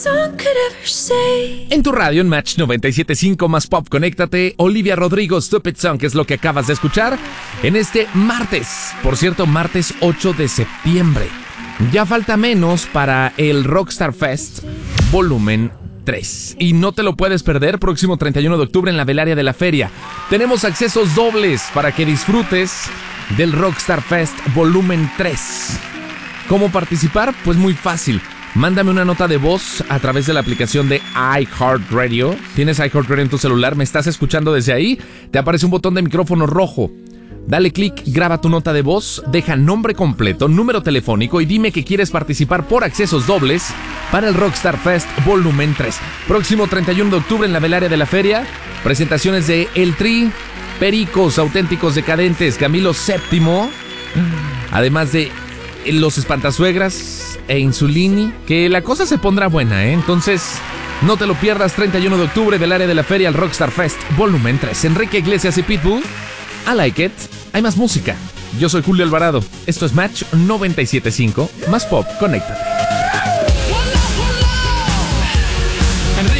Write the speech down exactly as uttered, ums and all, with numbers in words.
En tu radio, en Match noventa y siete punto cinco más Pop, conéctate. Olivia Rodrigo, Stupid Song, que es lo que acabas de escuchar en este martes. Por cierto, martes ocho de septiembre. Ya falta menos para el Rockstar Fest Volumen tres. Y no te lo puedes perder, próximo treinta y uno de octubre en la Velaria de la Feria. Tenemos accesos dobles para que disfrutes del Rockstar Fest Volumen tres. ¿Cómo participar? Pues muy fácil. Mándame una nota de voz a través de la aplicación de iHeartRadio. ¿Tienes iHeartRadio en tu celular? ¿Me estás escuchando desde ahí? Te aparece un botón de micrófono rojo. Dale clic, graba tu nota de voz, deja nombre completo, número telefónico y dime que quieres participar por accesos dobles para el Rockstar Fest Volumen tres. Próximo treinta y uno de octubre en la Velaria de la Feria. Presentaciones de El Tri, Pericos, Auténticos Decadentes, Camilo séptimo. Además de Los Espantasuegras e Insulini. Que la cosa se pondrá buena, ¿eh? Entonces, no te lo pierdas, treinta y uno de octubre, Velaria de la Feria, el Rockstar Fest Volumen tres. Enrique Iglesias y Pitbull. I like it. Hay más música. Yo soy Julio Alvarado. Esto es Match noventa y siete punto cinco más Pop. Conéctate.